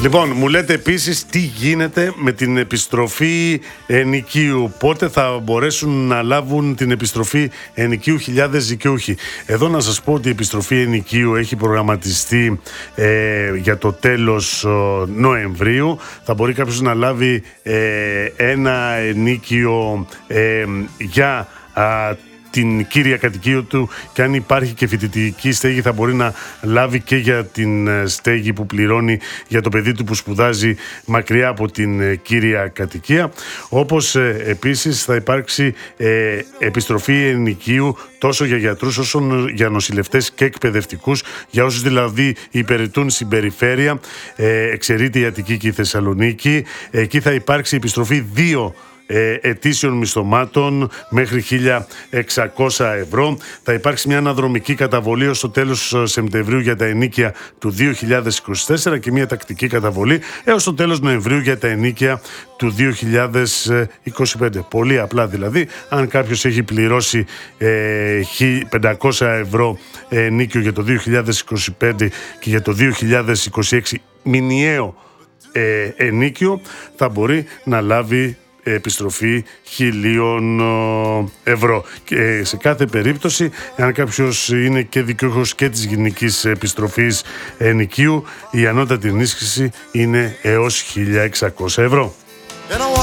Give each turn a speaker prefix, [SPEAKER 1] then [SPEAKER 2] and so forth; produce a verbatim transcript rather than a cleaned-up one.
[SPEAKER 1] Λοιπόν, μου λέτε επίσης τι γίνεται με την επιστροφή ενοικίου. Πότε θα μπορέσουν να λάβουν την επιστροφή ενοικίου χιλιάδες δικαιούχοι. Εδώ να σας πω ότι η επιστροφή ενοικίου έχει προγραμματιστεί ε, για το τέλος ε, Νοεμβρίου. Θα μπορεί κάποιος να λάβει ε, ένα ενίκιο ε, για α, την κύρια κατοικία του, και αν υπάρχει και φοιτητική στέγη θα μπορεί να λάβει και για την στέγη που πληρώνει για το παιδί του που σπουδάζει μακριά από την κύρια κατοικία. Όπως ε, επίσης θα υπάρξει ε, επιστροφή ενοικίου τόσο για γιατρούς όσο για νοσηλευτές και εκπαιδευτικούς, για όσους δηλαδή υπηρετούν στην περιφέρεια, ε, εξαιρείται η Αττική και η Θεσσαλονίκη. Εκεί θα υπάρξει επιστροφή δύο Ε, ετήσιων μισθωμάτων μέχρι χίλια εξακόσια ευρώ. Θα υπάρξει μια αναδρομική καταβολή ως το τέλος Σεπτεμβρίου για τα ενίκια του δύο χιλιάδες είκοσι τέσσερα και μια τακτική καταβολή έως το τέλος Νοεμβρίου για τα ενίκια του δύο χιλιάδες είκοσι πέντε. Πολύ απλά δηλαδή, αν κάποιος έχει πληρώσει ε, πεντακόσια ευρώ ενίκιο για το δύο χιλιάδες είκοσι πέντε και για το δύο χιλιάδες είκοσι έξι μηνιαίο ε, ενίκιο, θα μπορεί να λάβει επιστροφή χιλίων ευρώ. Και σε κάθε περίπτωση, αν κάποιος είναι και δικαιούχος και της γενικής επιστροφής ενοικίου, η ανώτατη ενίσχυση είναι έως χίλια εξακόσια ευρώ.